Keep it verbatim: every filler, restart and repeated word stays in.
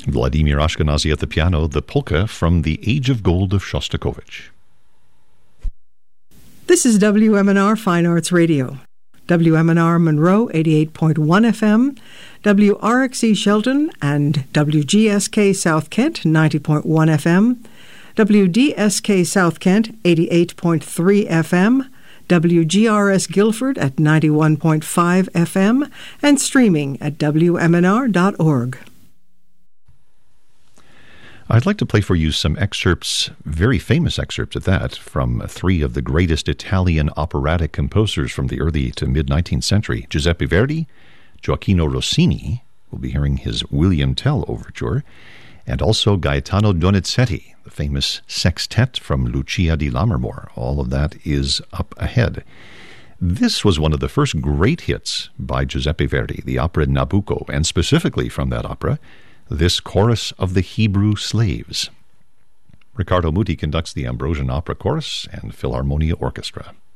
Vladimir Ashkenazy at the piano, the polka from The Age of Gold of Shostakovich. This is W M N R Fine Arts Radio. W M N R Monroe, eighty-eight point one F M, W R X E Shelton and W G S K South Kent, ninety point one F M, W D S K South Kent, eighty-eight point three F M, W G R S Guilford at ninety-one point five F M, and streaming at W M N R dot org. I'd like to play for you some excerpts, very famous excerpts at that, from three of the greatest Italian operatic composers from the early to mid-nineteenth century, Giuseppe Verdi, Gioacchino Rossini, we'll be hearing his William Tell overture, and also Gaetano Donizetti, the famous sextet from Lucia di Lammermoor. All of that is up ahead. This was one of the first great hits by Giuseppe Verdi, the opera Nabucco, and specifically from that opera, this Chorus of the Hebrew Slaves. Riccardo Muti conducts the Ambrosian Opera Chorus and Philharmonia Orchestra.